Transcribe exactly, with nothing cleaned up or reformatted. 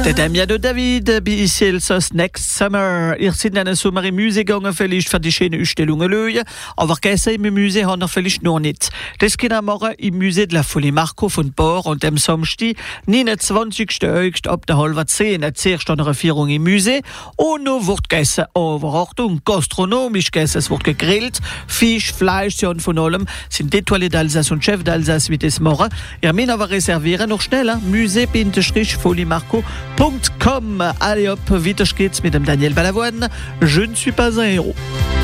Der Damien de David, bis Elsass Next Summer. Ihr seid in einer Sommer im Musee gegangen, vielleicht für die schöne Ausstellungen lösen, aber gestern im Musee haben wir vielleicht noch nicht. Das geht am Morgen im Musée de la Folie Marco von Bor und am Samstag, neunundzwanzigsten August ab der halben zehn, zuerst eine Führung im Musee und noch wird gegessen. Aber Achtung, gastronomisch gegessen, es wird gegrillt, Fisch, Fleisch, ja und von allem sind die Toilette d'Alsace und Chef d'Alsace wie das morgen. Ihr müsst aber reservieren noch schneller, musée folie marco punkt com. Allez hop, vite geht's mit dem Daniel Balavoine. Je ne suis pas un héros.